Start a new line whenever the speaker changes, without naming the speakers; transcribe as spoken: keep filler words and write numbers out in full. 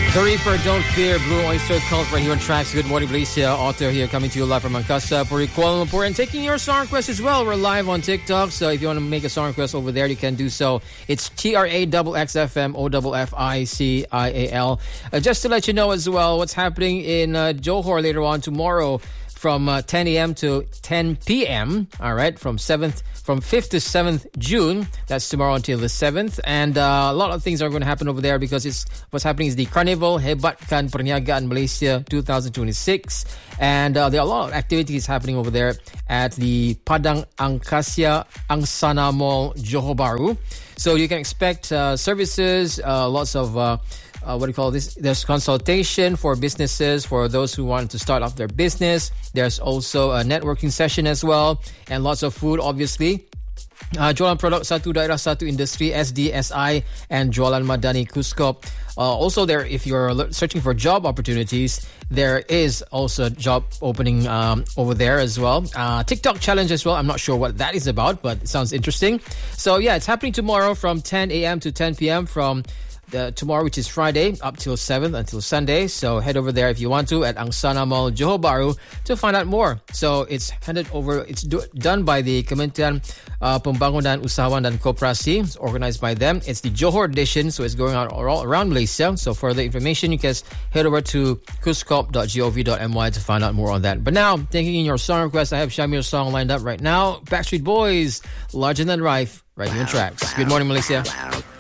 The Reaper, Don't Fear, Blue Oyster Cult right here on Tracks. Good morning, Malaysia. Author here coming to you live from Angkasa, Puri, Kuala Lumpur, and taking your song requests as well. We're live on TikTok, so if you want to make a song request over there, you can do so. It's T R A X X F M O F F I C I A L. Uh, just to let you know as well what's happening in uh, Johor later on tomorrow from uh, ten a.m. to ten p.m. All right, from seventh, from fifth to seventh June. That's tomorrow until the seventh. And uh, a lot of things are going to happen over there because it's what's happening is the Carnival Hebatkan Perniagaan Malaysia twenty twenty-six. And uh, there are a lot of activities happening over there at the Padang Angkasa Angsana Mall, Johor Bahru. So you can expect uh, services, uh, lots of... Uh, Uh, what do you call this? There's consultation for businesses, for those who want to start off their business. There's also a networking session as well, and lots of food, obviously. Uh, Jualan Produk Satu Daerah Satu Industri S D S I and Jualan Madani Kuskop. Uh, also there, if you're searching for job opportunities, there is also job opening um, over there as well. Uh, TikTok challenge as well. I'm not sure what that is about, but it sounds interesting. So yeah, it's happening tomorrow from ten a.m. to ten p.m. from The, tomorrow, which is Friday, up till seventh until Sunday. So head over there if you want to at Angsana Mall, Johor Bahru, to find out more. So it's handed over, it's do, done by the Kementerian uh, Pembangunan Usahawan dan Koperasi. It's organized by them. It's the Johor edition, so it's going on all around Malaysia. So for the information, you can head over to kuskop dot gov dot my to find out more on that. But now, taking in your song request, I have Shamir's song lined up right now. Backstreet Boys, Larger Than Life, right here in Tracks. Good morning, Malaysia.